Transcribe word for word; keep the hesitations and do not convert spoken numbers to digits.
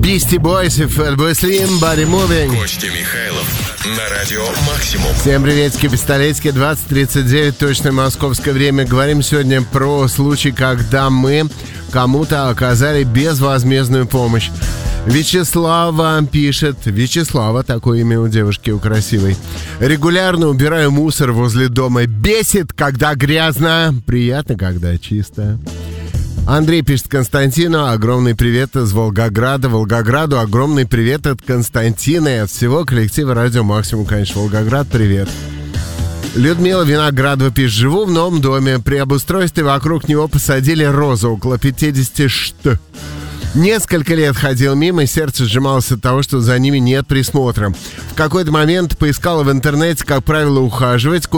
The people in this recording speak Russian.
Beastie Boys и Fatboy Slim, Body Moving. Костя Михайлов на радио Максимум. Всем приветики, пистолетики, двадцать тридцать девять, точное московское время. Говорим сегодня про случай, когда мы кому-то оказали безвозмездную помощь. Вячеслава пишет. Вячеслава, такое имя у девушки, у красивой. Регулярно убираю мусор возле дома. Бесит, когда грязно. Приятно, когда чисто. Андрей пишет Константину. Огромный привет из Волгограда. Волгограду огромный привет от Константина и от всего коллектива Радио Максимум. Конечно, Волгоград, привет. Людмила Виноградова пишет. Живу в новом доме. При обустройстве вокруг него посадили розу. Около пятьдесят штук. Несколько лет ходил мимо, и сердце сжималось от того, что за ними нет присмотра. В какой-то момент поискала в интернете, как правило, ухаживать.